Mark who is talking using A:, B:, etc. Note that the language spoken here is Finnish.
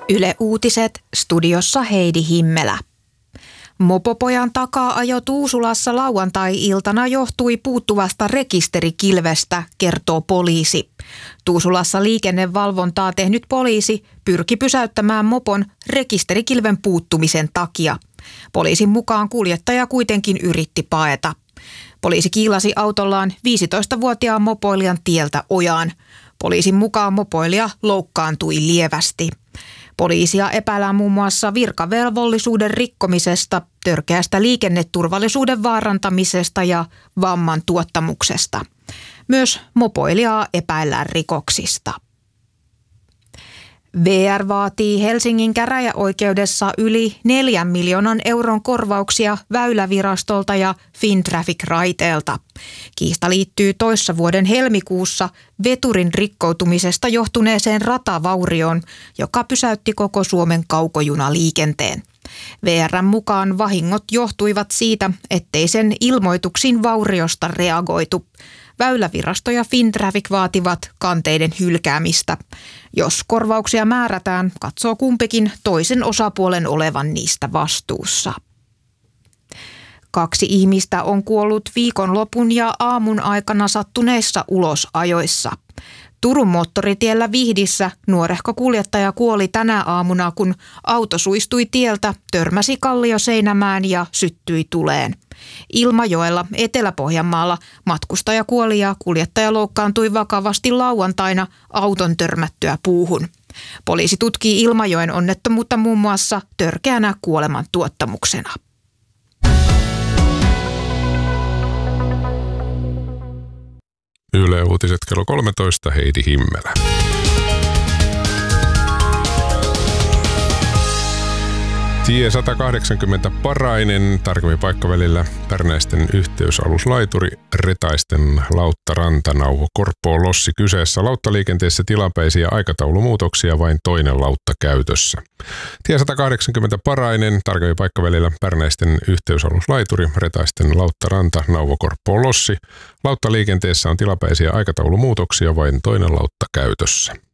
A: Yle Uutiset, studiossa Heidi Himmelä. Mopopojan takaa-ajo Tuusulassa lauantai-iltana johtui puuttuvasta rekisterikilvestä, kertoo poliisi. Tuusulassa liikennevalvontaa tehnyt poliisi pyrki pysäyttämään mopon rekisterikilven puuttumisen takia. Poliisin mukaan kuljettaja kuitenkin yritti paeta. Poliisi kiilasi autollaan 15-vuotiaan mopoilijan tieltä ojaan. Poliisin mukaan mopoilija loukkaantui lievästi. Poliisia epäillään muun muassa virkavelvollisuuden rikkomisesta, törkeästä liikenneturvallisuuden vaarantamisesta ja vamman tuottamuksesta. Myös mopoilijaa epäillään rikoksista. VR vaatii Helsingin käräjäoikeudessa yli 4 miljoonan euron korvauksia Väylävirastolta ja Fintraffic-raiteelta. Kiista liittyy toissa vuoden helmikuussa veturin rikkoutumisesta johtuneeseen ratavaurioon, joka pysäytti koko Suomen kaukojunaliikenteen. VR:n mukaan vahingot johtuivat siitä, ettei sen ilmoituksiin vauriosta reagoitu. Väylävirasto ja Fintraffic vaativat kanteiden hylkäämistä. Jos korvauksia määrätään, katsoo kumpikin toisen osapuolen olevan niistä vastuussa. 2 ihmistä on kuollut viikonlopun ja aamun aikana sattuneissa ulosajoissa. Turun moottoritiellä Vihdissä nuorehko kuljettaja kuoli tänä aamuna, kun auto suistui tieltä, törmäsi kallioseinämään ja syttyi tuleen. Ilmajoella Etelä-Pohjanmaalla matkustaja kuoli ja kuljettaja loukkaantui vakavasti lauantaina auton törmättyä puuhun. Poliisi tutkii Ilmajoen onnettomuutta muun muassa törkeänä kuolemantuottamuksena.
B: Yle Uutiset kello 13, Heidi Himmelä. Tie 180 Parainen, tarkemmin paikkavälillä Pärnäisten yhteysaluslaituri, Retaisten Lauttaranta, Nauvo Korppoo Lossi kyseessä. Lauttaliikenteessä tilapäisiä aikataulumuutoksia, vain toinen lautta käytössä. Tie 180 Parainen, tarkemmin paikkavälillä Pärnäisten yhteysaluslaituri, Retaisten Lauttaranta, Nauvo Korppoo Lossi. Lauttaliikenteessä on tilapäisiä aikataulumuutoksia, vain toinen lautta käytössä.